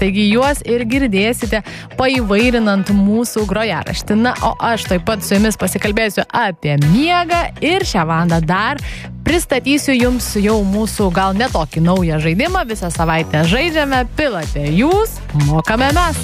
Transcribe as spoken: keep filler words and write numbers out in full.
taigi juos ir girdėsite paįvairinant mūsų grojaraštį. Na, o aš taip pat su jumis pasikalbėsiu apie miegą ir šią valandą dar pristatysiu jums jau mūsų gal netokį naują žaidimą. Visą savaitę žaidžiame, pilate jūs, mokame mes.